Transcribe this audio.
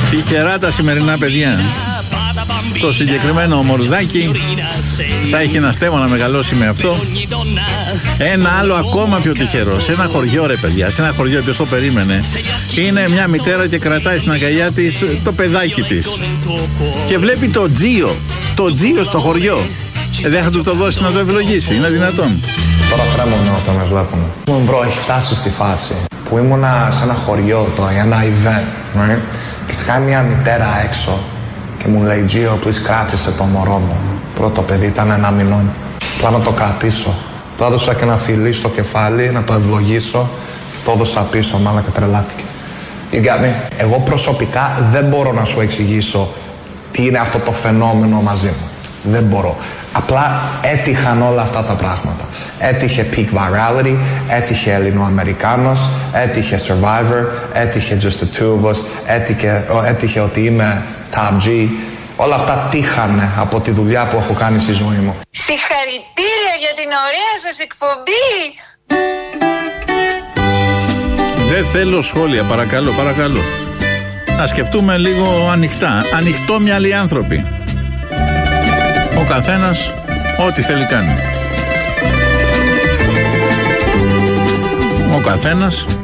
Τυχερά τα σημερινά παιδιά. Το συγκεκριμένο μορδάκι θα έχει ένα στέμα να μεγαλώσει με αυτό. Ένα άλλο ακόμα πιο τυχερό, σε ένα χωριό, ρε παιδιά, σε ένα χωριό, ποιος το περίμενε. Είναι μια μητέρα και κρατάει στην αγκαλιά της το παιδάκι της και βλέπει το Τζίο στο χωριό. Δεν θα του το δώσει να το ευλογήσει, είναι δυνατόν? Τώρα τρέμομαι όταν με βλέπουν. Μπρο, έχει φτάσει στη φάση που ήμουνα σε ένα χωριό τώρα για ένα event, right? Και σκάει μια μητέρα έξω και μου λέει, Τζίο, please κράτησε το μωρό μου. Πρώτο παιδί ήταν 1 μηνών. Απλά να το κρατήσω. Το έδωσα και ένα φιλί στο κεφάλι, να το ευλογήσω. Το έδωσα πίσω, μάλλον και τρελάθηκε. You got me? Εγώ προσωπικά δεν μπορώ να σου εξηγήσω τι είναι αυτό το φαινόμενο μαζί μου. Δεν μπορώ. Απλά έτυχαν όλα αυτά τα πράγματα. Έτυχε peak virality, έτυχε Ελληνοαμερικάνος, έτυχε Survivor, έτυχε Just the Two of Us, έτυχε ότι είμαι Top G. Όλα αυτά τύχανε από τη δουλειά που έχω κάνει στη ζωή μου. Συγχαρητήρια για την ωραία σας εκπομπή! Δεν θέλω σχόλια, παρακαλώ. Να σκεφτούμε λίγο ανοιχτά. Ανοιχτόμυαλοι άνθρωποι. Ο καθένας ό,τι θέλει κάνει. Ο καθένας